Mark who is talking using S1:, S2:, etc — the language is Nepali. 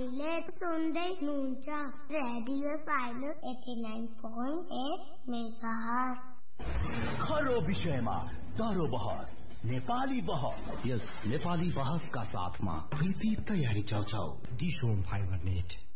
S1: तपाईँले सुन्दै हुनुहुन्छ रेडियो साइलेन्स 89.8 मेगाहर्ज।
S2: खरो विषयमा दरो बहस, नेपाली बहस। यस नेपाली बहसका साथमा प्रीति तयारी चौचौ,
S3: डिशोम फाइबर नेट।